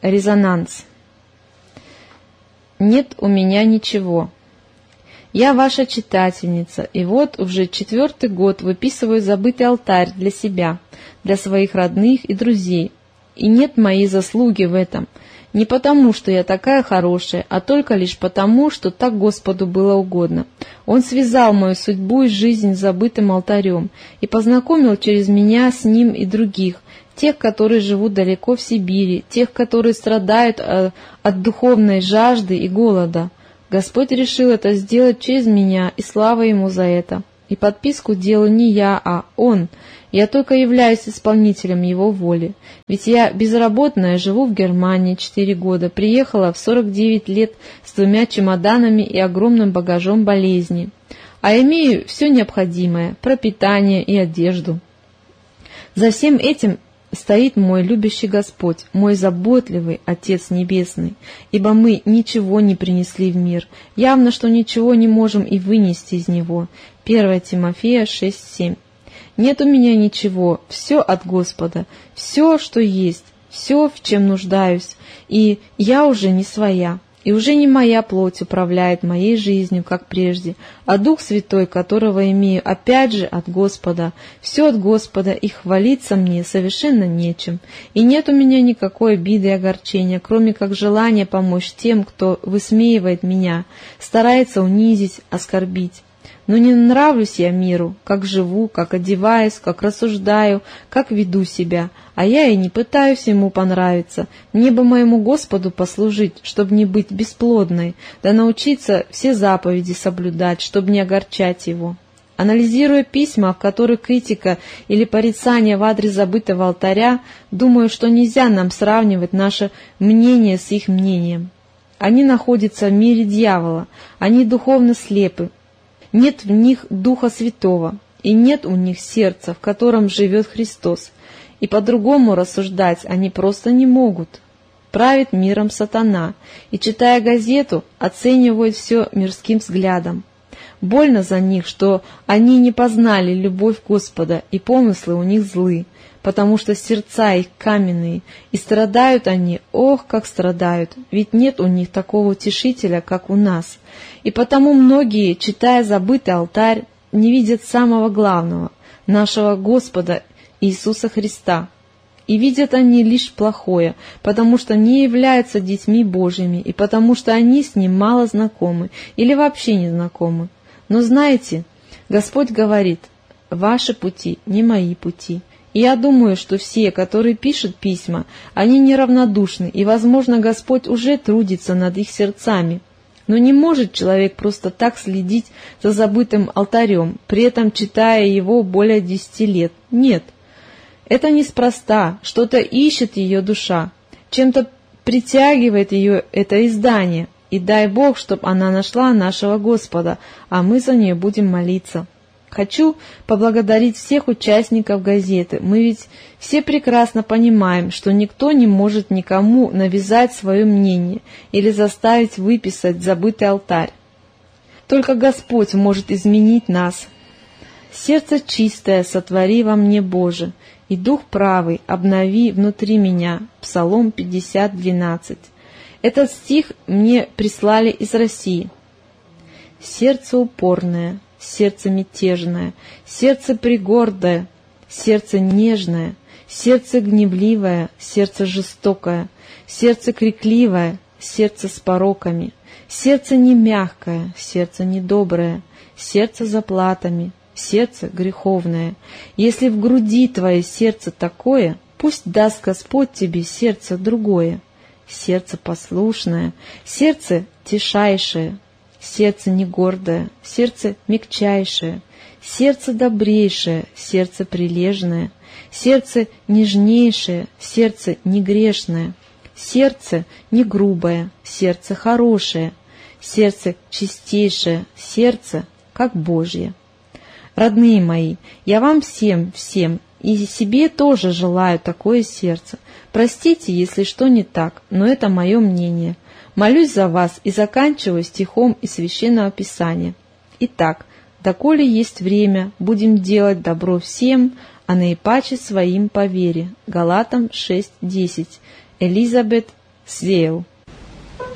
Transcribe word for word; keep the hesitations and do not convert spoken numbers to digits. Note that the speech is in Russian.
Резонанс. Нет у меня ничего. Я ваша читательница, и вот уже четвертый год выписываю забытый алтарь для себя, для своих родных и друзей. И нет моей заслуги в этом. Не потому, что я такая хорошая, а только лишь потому, что так Господу было угодно. Он связал мою судьбу и жизнь с забытым алтарем и познакомил через меня с ним и других, тех, которые живут далеко в Сибири, тех, которые страдают от духовной жажды и голода. Господь решил это сделать через меня, и слава Ему за это. И подписку делаю не я, а Он. Я только являюсь исполнителем Его воли. Ведь я безработная, живу в Германии четыре года, приехала в сорок девять лет с двумя чемоданами и огромным багажом болезней. А имею все необходимое – пропитание и одежду. За всем этим стоит мой любящий Господь, мой заботливый Отец Небесный, ибо мы ничего не принесли в мир, явно, что ничего не можем и вынести из него. первое Тимофея шесть семь. Нет у меня ничего, все от Господа, все, что есть, все, в чем нуждаюсь, и я уже не своя. И уже не моя плоть управляет моей жизнью, как прежде, а Дух Святой, которого имею, опять же, от Господа. Все от Господа, и хвалиться мне совершенно нечем. И нет у меня никакой обиды и огорчения, кроме как желания помочь тем, кто высмеивает меня, старается унизить, оскорбить. Но не нравлюсь я миру, как живу, как одеваюсь, как рассуждаю, как веду себя, а я и не пытаюсь ему понравиться. Мне бы моему Господу послужить, чтобы не быть бесплодной, да научиться все заповеди соблюдать, чтобы не огорчать его. Анализируя письма, в которых критика или порицание в адрес забытого алтаря, думаю, что нельзя нам сравнивать наше мнение с их мнением. Они находятся в мире дьявола, они духовно слепы. Нет в них Духа Святого, и нет у них сердца, в котором живет Христос, и по-другому рассуждать они просто не могут. Правит миром сатана, и, читая газету, оценивают все мирским взглядом. Больно за них, что они не познали любовь Господа, и помыслы у них злы, потому что сердца их каменные, и страдают они, ох, как страдают, ведь нет у них такого утешителя, как у нас. И потому многие, читая забытый алтарь, не видят самого главного, нашего Господа Иисуса Христа. И видят они лишь плохое, потому что не являются детьми Божьими, и потому что они с Ним мало знакомы или вообще не знакомы. Но знаете, Господь говорит: «Ваши пути не мои пути». И я думаю, что все, которые пишут письма, они неравнодушны, и, возможно, Господь уже трудится над их сердцами. Но не может человек просто так следить за забытым алтарем, при этом читая его более десяти лет. Нет, это неспроста, что-то ищет ее душа, чем-то притягивает ее это издание, и дай Бог, чтобы она нашла нашего Господа, а мы за нее будем молиться. Хочу поблагодарить всех участников газеты. Мы ведь все прекрасно понимаем, что никто не может никому навязать свое мнение или заставить выписать забытый алтарь. Только Господь может изменить нас. «Сердце чистое сотвори во мне, Боже, и дух правый обнови внутри меня». Псалом пятьдесят двенадцать. Этот стих мне прислали из России. «Сердце упорное, сердце мятежное, сердце пригордое, сердце нежное, сердце гневливое, сердце жестокое, сердце крикливое, сердце с пороками, сердце не мягкое, сердце недоброе, сердце заплатами, сердце греховное. Если в груди твое сердце такое, пусть даст Господь тебе сердце другое, сердце послушное, сердце тишайшее, сердце не гордое, сердце мягчайшее, сердце добрейшее, сердце прилежное, сердце нежнейшее, сердце не грешное, сердце не грубое, сердце хорошее, сердце чистейшее, сердце как Божье». Родные мои, я вам всем, всем и себе тоже желаю такое сердце. Простите, если что не так, но это мое мнение. Молюсь за вас и заканчиваю стихом из Священного Писания. Итак, доколе есть время, будем делать добро всем, а наипаче своим по вере. Галатам шесть десять. Элизабет Сеял.